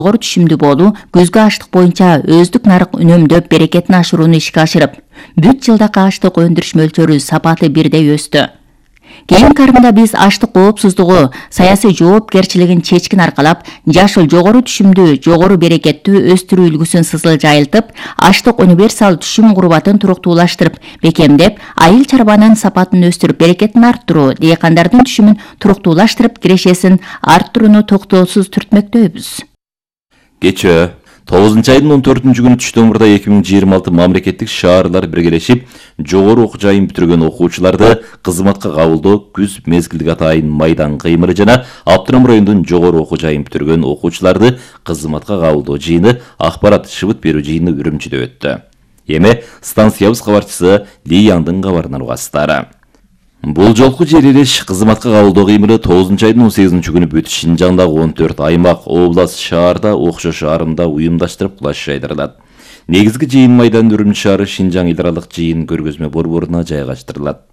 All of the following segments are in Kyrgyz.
Жогору түшүмдүү болуу күзгү аштык боюнча өздүк нарык үнөмдөп берекетин ашырууну ишке ашырып, бүт жылдакы аштык өндүрүш мөлчөрү сапаты бирдей өстү. Кийин карымда биз аштык коопсуздугу, саясий жоопкерчилигин чечкин аркалап, жашыл жогору түшүмдүү, жогору берекеттүү өстүрүү үлгүсүн сызыл жайылтып, аштык универсал түшүм курбатын туруктуулаштырып, бекемдеп, айыл чарбанын сапатын өстүрүп, берекетин арттыруу, дыйкандардын түшүмүн туруктуулаштырып, кирешесин арттырууну токтоосуз түртмөктөйбүз. Кечээ 9-айдын 14-күнү түштөн мурда 2026 мамлекеттик шаарлар биргелешип, жогору окуу жайын бүтүргөн окуучуларды кызматка кабылдоо күз мезгилдик атайын майдан кыймыры жана Абдырам районунун жогору окуу жайын бүтүргөн окуучуларды кызматка кабылдоо жыйыны акпарат шыбыт берүү жыйыны Үрүмчүдө өттү. Эми станциябыз кабарчысы Лияндын кабарынан угасыздар. Бул жолку жерилеш кызматка кабылдоо кыймыры 9-айдын 18-күнү бүт Шинжаңдагы 14 аймак, область, шаарда окшош арымда уюмдаштырып кулаш жайдырылат. Негизги жыйын майдан Үрүмчү шаары Шинжаң эл аралык жыйын көргөзмө борборуна жайгаштырылат.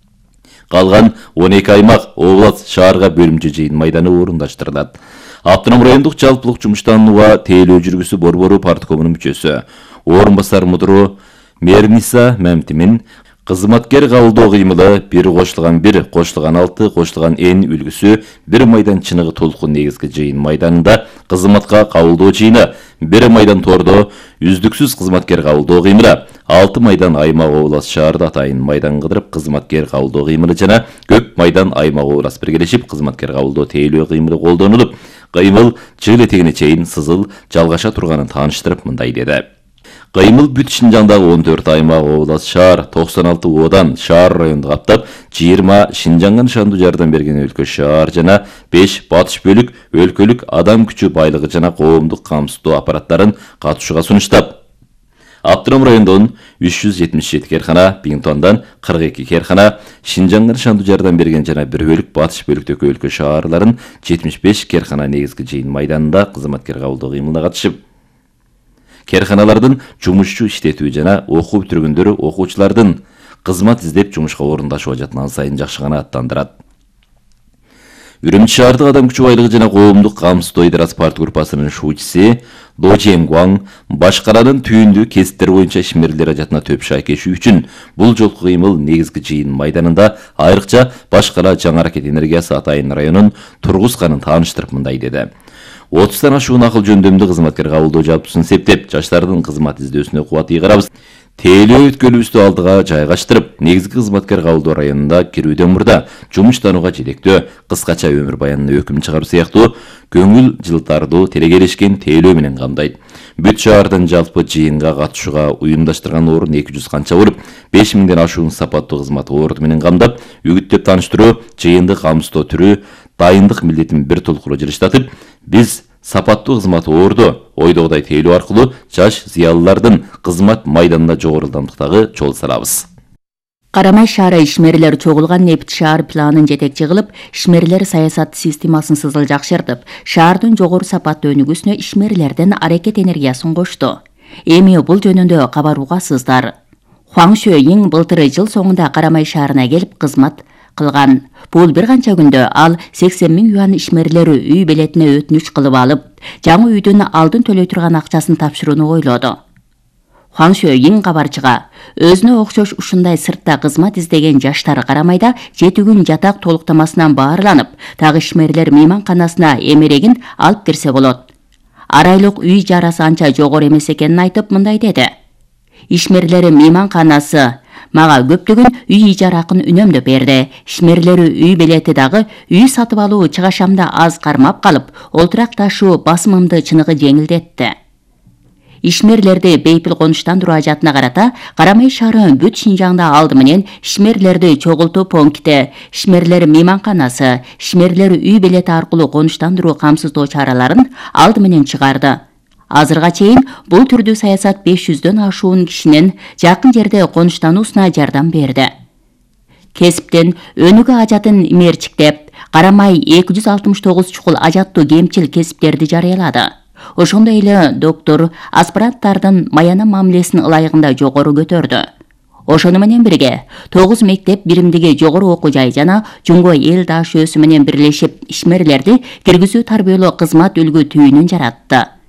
Калган 12 аймак, область, шаарга бөлүмчө жыйын майданы орундаштырылат. Абдырам райондук жалпылык жумуштанууга тейлөө жүргүсү борбору парткомунун мүчөсү, орун басар мудуру Мерниса Мемтимин кызматкер кабылдоо кыймылы 1 кошулган 1 кошулган 6 кошулган n үлгүсү 1 майдан чыныгы толкун негизги жыйын майданында кызматка кабылдоо жыйыны 1 майдан тордо үздүксүз кызматкер кабылдоо кыймылы 6 майдан аймак область шаарда атайын майдан кыдырып кызматкер кабылдоо кыймылы жана көп майдан аймак область биргелешип кызматкер кабылдоо тейлөө кыймылы колдонулуп, кыймыл жыл этегине чейин сызыл жалгаша турганын тааныштырып мындай деди. Кыймыл бүт Шинжаңдагы 14 аймак, область, шаар, 96 одан, шаар районду каптап, 20 Шинжаңга нышандуу жардам берген өлкө шаар жана 5 батыш бөлүк өлкөлүк адам күчү байлыгы жана коомдук камсыздоо аппараттарын катышууга сунуштап, Абдырам райондон 377 керкана, Биңтондан 42 керкана, Шинжаңга нышандуу жардам берген жана бир бөлүк батыш бөлүктөгү өлкө шаарларын 75 керкана негизги жыйын майданында кызматкер кабылдоо кыймылына катышып, керканалардын жумушчу иштетүү жана окуу бүтүргөндөрү окуучулардын кызмат издеп жумушка орундашуу ажатын сайын жакшы гана аттандырат. Үрүмчү шаардык адам күчү байлыгы жана коомдук камсыздоо идарасы парт группасынын шуучуси До Ченгуаң башкаранын түйүндүү кесиптер боюнча ишмерлер ажатына төп шайкешүү үчүн бул жолку кыймыл негизги жыйын майданында айрыкча башкара жаңы аракет энергиясы атайын районун тургузганын тааныштырып мындай деди. 30-тан ашуун акыл жөндөмдүү кызматкер кабылдоо жалпысын септеп, жаштардын кызмат издөөсүнө кубат ыйгарабыз. Тейлөө өткөлүбүздү алдыга жайгаштырып, негизги кызматкер кабылдоо районунда кирүүдөн мурда жумуштанууга жетектөө, кыскача өмүр баянына өкүм чыгаруу сыяктуу көңүл жылтардуу телегелешкен тейлөө менен камдайт. Бүт шаардын жалпы жыйынга катышууга уюмдаштырган орун 200 канча болуп, 5000ден ашуун сапаттуу кызмат орду менен камдап, үгүттөп тааныштыруу, жыйынды камсыздоо түрү, дайындык милдетин бир толкура жылыштатып, биз сапаттуу кызмат орду ойдогудай тейлөө аркылуу жаш зыялылардын кызмат майданында жогору ылдамдыктагы жол салабыз. Карамай шаары ишмерлер чогулган нефт шаар планын жетекчи кылып, ишмерлер саясат системасын сызыл жакшыртып, шаардын жогору сапаттуу өнүгүүсүнө ишмерлердин аракет энергиясын кошту. Эми бул жөнүндө кабар угасыздар. Хуаң Шөйиң былтыр жыл соңунда Карамай шаарына келип кызмат кылган. Бул бир канча күндө ал 80 000 юан ишмерлери үй белетине өтүнүч кылып алып, жаңы үйдүн алдын төлөй турган акчасын тапшырууну ойлоду. Хуаң Шөйиң кабарчыга өзүнө окшош ушундай сыртта кызмат издеген жаштар Карамайда 7 күн жатак толуктамасынан баарланып, так ишмерлер мейманканасына эмерегин алып кирсе болот. Арайлык үй жарасы анча жогору эмес экенин айтып мындай деди. Ишмерлери мейманканасы мага көптөгөн үй ижара акын үнөмдөп берди. Ишмерлери үй белети дагы үй сатып алуу чыгашамда аз кармап калып, олтурак ташуу басымымды чыныгы жеңилдетти. Ишмерлерди бейпил конуштандыруу ажатына карата Карамай шаары бүт Шинжаңда алды менен ишмерлерди чогултуу пункти, ишмерлер мейманканасы, ишмерлер үй белети аркылуу конуштандыруу камсыздоо чараларын алды менен чыгарды. Азырга чейин бул түрдүү саясат 500дөн ашуун кишинин жакын жерде конуштануусуна жардам берди. Кесиптен өнүгүү ажатын мерчиктеп, Карамай 269 чукул ажаттуу кемчил кесиптерди жарыялады. Ошондой эле доктор аспиранттардын маяна мамилесин ылайыгында жогору көтөрдү. Ошону менен бирге 9 мектеп биримдиги жогору окуу жай жана Жуңго эл даш өсү менен бирлешип ишмерлерди киргизүү тарбиялоо кызмат үлгү түйүнүн жаратты.